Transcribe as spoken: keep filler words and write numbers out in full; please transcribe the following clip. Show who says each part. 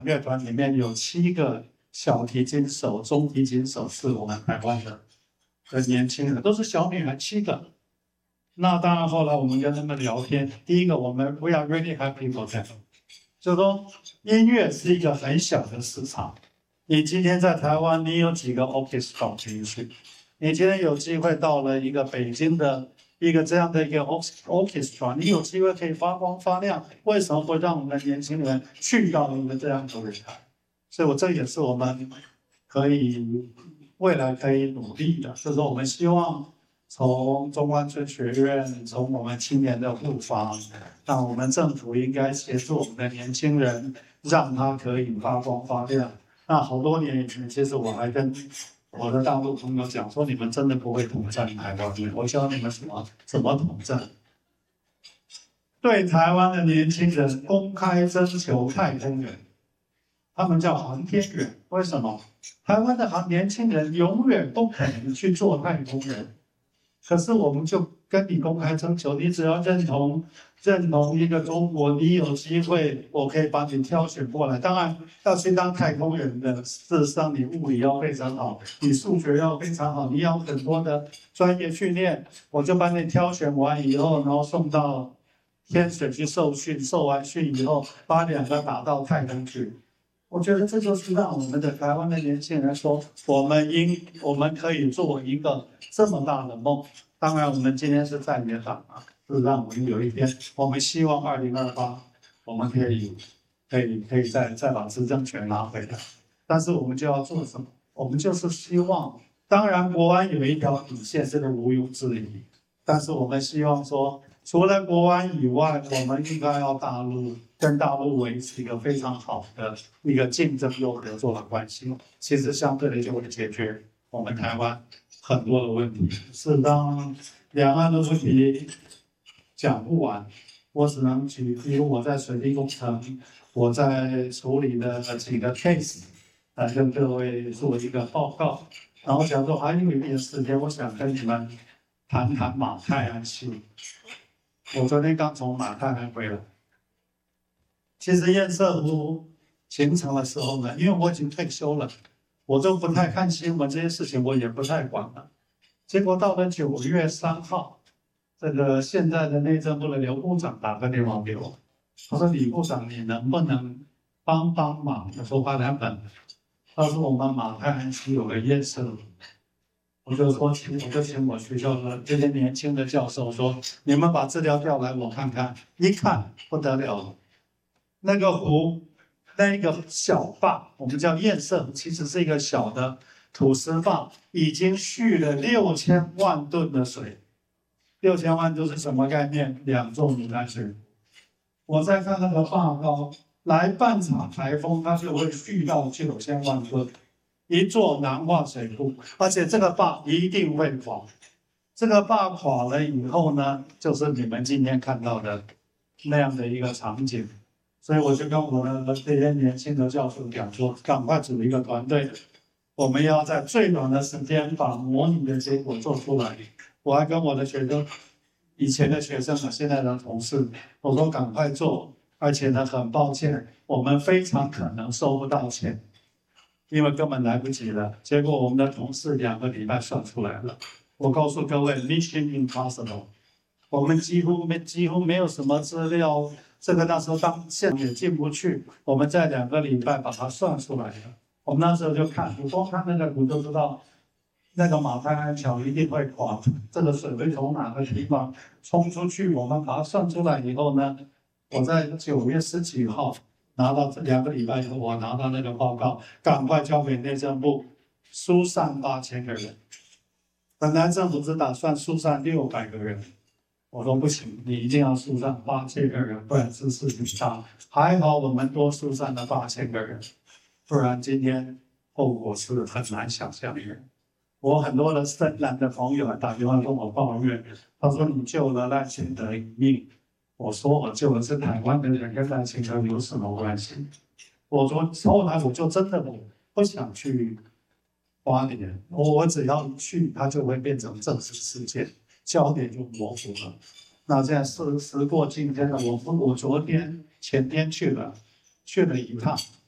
Speaker 1: 乐团里面有七个小提琴手、中提琴手是我们台湾的的年轻人，都是小女孩，七个。那当然，后来我们跟他们聊天，第一个我们 we are really happy for that， 就是说音乐是一个很小的市场。你今天在台湾，你有几个 orchestra 可以去？你今天有机会到了一个北京的一个这样的一个 orchestra， 你有机会可以发光发亮，为什么会让我们的年轻人去到一个这样的舞台？所以我这也是我们可以未来可以努力的，就是我们希望从中关村学院，从我们青年的护法，那我们政府应该协助我们的年轻人，让他可以发光发亮。那好多年以前，其实我还跟我的大陆朋友讲说，你们真的不会统战台湾，我教你们什么怎么统战。对台湾的年轻人公开征求太空人，他们叫航天员。为什么？台湾的航年轻人永远不可能去做太空人，可是我们就跟你公开征求，你只要认同认同一个中国，你有机会，我可以把你挑选过来。当然，要去当太空人的，事实上你物理要非常好，你数学要非常好，你要很多的专业训练，我就把你挑选完以后，然后送到天水去受训，受完训以后，把两个打到太空去。我觉得这就是让我们的台湾的年轻人说，我们应我们可以做一个这么大的梦。当然，我们今天是在野党啊，是让我们有一天，我们希望二零二八我们可以可以可以再再把执政权拿回来。但是我们就要做什么？我们就是希望，当然国安有一条底线，这个毋庸置疑。但是我们希望说，除了国安以外，我们应该要大陆跟大陆维持一个非常好的一个竞争又合作的关系，其实相对的就会解决我们台湾很多的问题。是当两岸的问题讲不完，我只能举，比如我在水利工程，我在处理的几个 case， 来跟各位做一个报告。然后假如还有一点时间，我想跟你们谈谈马太安系。我昨天刚从马太安回来。其实堰塞湖形成的时候呢，因为我已经退休了，我都不太看新闻，这些事情我也不太管了。结果到了九月三号，这个现在的内政部的刘部长打个电话给我，他说：“李部长，你能不能帮帮忙？”我说：“当然。”他说：“我们马太安区有个堰塞湖。”我就说，我就请我学校的这些年轻的教授说：“你们把资料调来我看看。”一看不得了了。那个湖，那个小坝，我们叫堰塞湖，其实是一个小的土石坝，已经蓄了六千万吨的水。六千万吨是什么概念？两座牡丹水。我再看那个坝高，来半场台风，它就会蓄到九千万吨，一座南化水库，而且这个坝一定会垮。这个坝垮了以后呢，就是你们今天看到的那样的一个场景。所以我就跟我的这些年轻的教授讲说，赶快组一个团队，我们要在最短的时间把模拟的结果做出来。我还跟我的学生，以前的学生和现在的同事，我说赶快做，而且呢，很抱歉，我们非常可能收不到钱，因为根本来不及了。结果我们的同事两个礼拜算出来了。我告诉各位 ，Mission Impossible， 我们几乎没几乎没有什么资料。这个那时候当线也进不去，我们在两个礼拜把它算出来了。我们那时候就看，你光看那个图就知道，那个马太安桥一定会垮，这个水会从哪个地方冲出去。我们把它算出来以后呢，我在九月十几号拿到两个礼拜以后，我拿到那个报告，赶快交给内政部，疏散八千个人。本来政府只打算疏散六百个人。我说不行，你一定要疏散八千个人，不然是事情大。还好我们多疏散了八千个人，不然今天后果是很难想象的。我很多的深蓝的朋友还打电话跟我抱怨，他说你救了赖清德一命。我说我救的是台湾的人，跟赖清德有什么关系？我说后来我就真的不不想去花莲，我我只要一去，它就会变成政治事件。焦点就模糊了。那现在时时过境迁了，我我昨天前天去了，去了一趟，